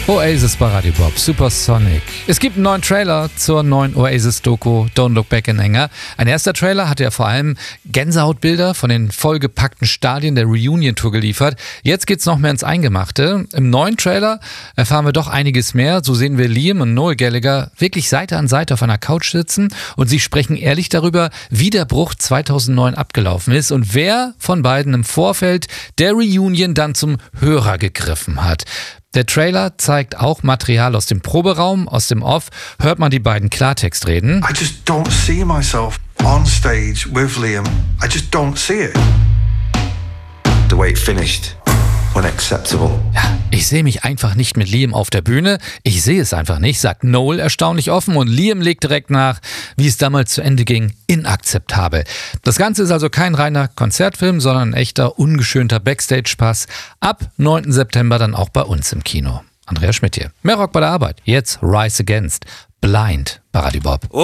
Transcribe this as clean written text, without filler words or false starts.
Oasis bei Radio Bob, Supersonic. Es gibt einen neuen Trailer zur neuen Oasis-Doku Don't Look Back in Anger. Ein erster Trailer hat ja vor allem Gänsehautbilder von den vollgepackten Stadien der Reunion-Tour geliefert. Jetzt geht's noch mehr ins Eingemachte. Im neuen Trailer erfahren wir doch einiges mehr. So sehen wir Liam und Noel Gallagher wirklich Seite an Seite auf einer Couch sitzen und sie sprechen ehrlich darüber, wie der Bruch 2009 abgelaufen ist und wer von beiden im Vorfeld der Reunion dann zum Hörer gegriffen hat. Der Trailer zeigt auch Material aus dem Proberaum, aus dem Off. Hört man die beiden Klartext reden. I just don't see myself on stage with Liam. I just don't see it. The way it finished, unacceptable. Ja, ich sehe mich einfach nicht mit Liam auf der Bühne. Ich sehe es einfach nicht, sagt Noel erstaunlich offen und Liam legt direkt nach, wie es damals zu Ende ging, inakzeptabel. Das Ganze ist also kein reiner Konzertfilm, sondern ein echter, ungeschönter Backstage-Pass. Ab 9. September dann auch bei uns im Kino. Andreas Schmidt hier. Mehr Rock bei der Arbeit. Jetzt Rise Against. Blind bei Radio Bob.